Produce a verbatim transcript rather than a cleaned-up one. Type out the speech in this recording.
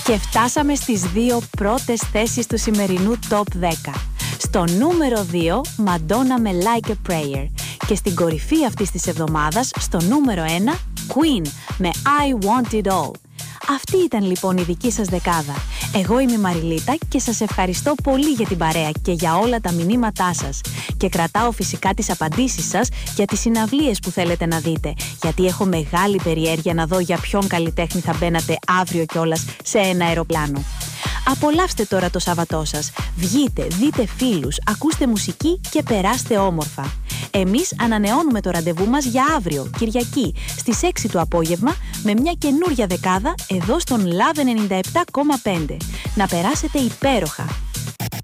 Και φτάσαμε στις δύο πρώτες θέσεις του σημερινού Top δέκα. Στο νούμερο δύο, Madonna με Like a Prayer. Και στην κορυφή αυτής της εβδομάδας, στο νούμερο ένα, Queen με I Want It All. Αυτή ήταν λοιπόν η δική σας δεκάδα. Εγώ είμαι η Μαριλίτα και σας ευχαριστώ πολύ για την παρέα και για όλα τα μηνύματά σας. Και κρατάω φυσικά τις απαντήσεις σας για τις συναυλίες που θέλετε να δείτε, γιατί έχω μεγάλη περιέργεια να δω για ποιον καλλιτέχνη θα μπαίνατε αύριο κιόλας σε ένα αεροπλάνο. Απολαύστε τώρα το Σαββατό σας. Βγείτε, δείτε φίλους, ακούστε μουσική και περάστε όμορφα. Εμείς ανανεώνουμε το ραντεβού μας για αύριο, Κυριακή, στις έξι το απόγευμα, με μια καινούρια δεκάδα εδώ στον Love ενενήντα επτά κόμμα πέντε. Να περάσετε υπέροχα!